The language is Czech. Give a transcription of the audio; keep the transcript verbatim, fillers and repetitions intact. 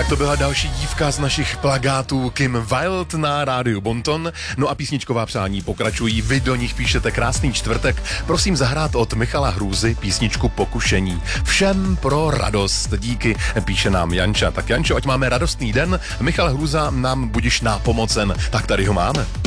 Tak to byla další dívka z našich plakátů Kim Wilde na rádiu Bonton. No a písničková přání pokračují. Vy do nich píšete krásný čtvrtek. Prosím zahrát od Michala Hrůzy písničku Pokušení. Všem pro radost. Díky, píše nám Janča. Tak Jančo, ať máme radostný den. Michal Hrůza nám budiš nápomocen. Tak tady ho máme.